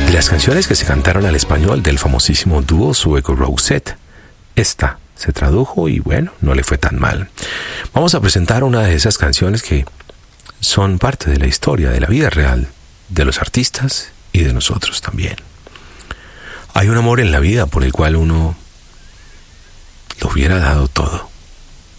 De las canciones que se cantaron al español del famosísimo dúo sueco Roxette, esta se tradujo y bueno, no le fue tan mal. Vamos a presentar una de esas canciones que son parte de la historia, de la vida real, de los artistas y de nosotros también. Hay un amor en la vida por el cual uno lo hubiera dado todo.